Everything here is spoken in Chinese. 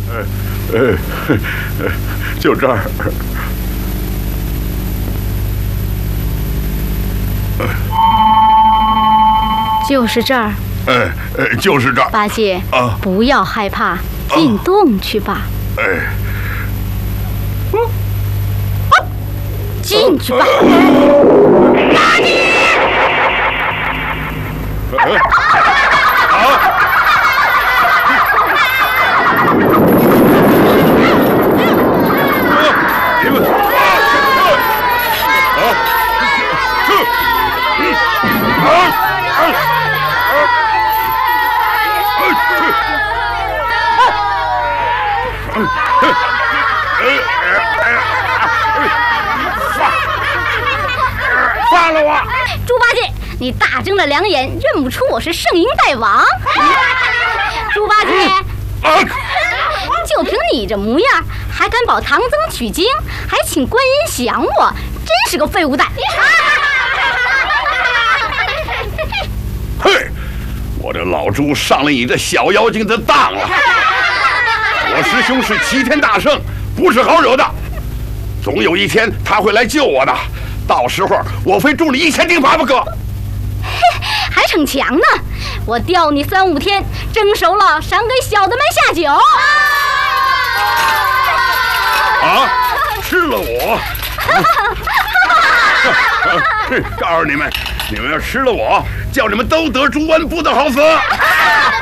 就这儿。 就是这儿。 就是这儿。 八戒啊， 不要害怕，进洞去吧。进去吧。 八戒！你们放了我！ 猪八戒，你大睁了两眼，认不出我是圣婴大王。猪八戒，就凭你这模样，还敢保唐僧取经，还请观音降我，真是个废物蛋！ 嘿，我这老猪上了你这小妖精的当了！我师兄是齐天大圣，不是好惹的。总有一天他会来救我的，到时候我非助你1000钉耙不可。 还逞强呢！我吊你3、5天，蒸熟了赏给小的们下酒。 啊！吃了我！告诉你们，你们要吃了我，叫你们都得猪瘟，不得好死！